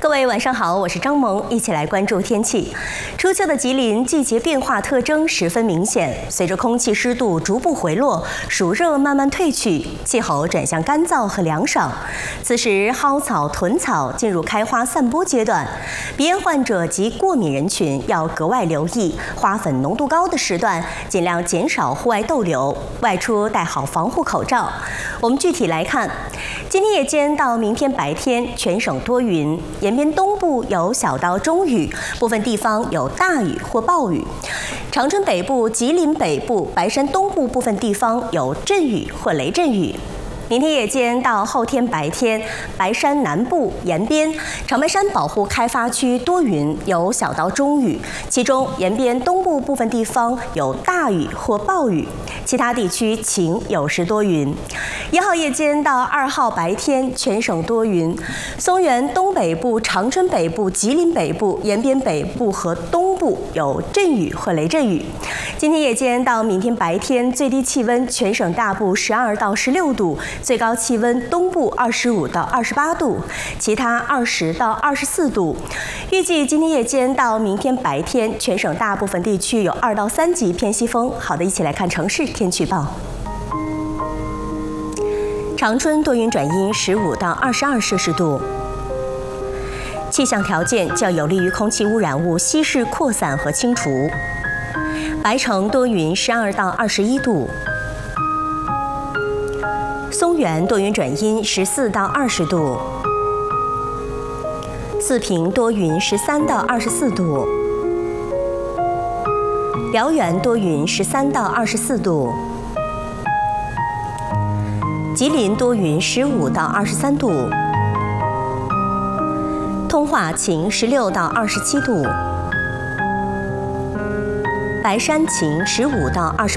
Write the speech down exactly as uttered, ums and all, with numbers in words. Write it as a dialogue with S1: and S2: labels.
S1: 各位晚上好，我是张萌，一起来关注天气。初秋的吉林季节变化特征十分明显，随着空气湿度逐步回落，暑热慢慢退去，气候转向干燥和凉爽。此时蒿草、豚草进入开花散播阶段，鼻炎患者及过敏人群要格外留意，花粉浓度高的时段尽量减少户外逗留，外出戴好防护口罩。我们具体来看，今天夜间到明天白天，全省多云，延边东部有小到中雨，部分地方有大雨或暴雨。长春北部、吉林北部、白山东部部分地方有阵雨或雷阵雨。明天夜间到后天白天，白山南部、延边、长白山保护开发区多云，有小到中雨，其中延边东部部分地方有大雨或暴雨，其他地区晴，有时多云。一号夜间到二号白天，全省多云，松原东北部、长春北部、吉林北部、延边北部和东部有阵雨或雷阵雨。今天夜间到明天白天，最低气温全省大部十二到十六度。最高气温东部二十五到二十八度，其他二十到二十四度。预计今天夜间到明天白天，全省大部分地区有二到三级偏西风。好的，一起来看城市天气预报。长春多云转阴，十五到二十二摄氏度。气象条件较有利于空气污染物稀释扩散和清除。白城多云，十二到二十一度。松原多云转阴，十四到二十度；四平多云，十三到二十四度；辽源多云，十三到二十四度；吉林多云，十五到二十三度；通化晴，十六到二十七度；白山晴，十五到二十。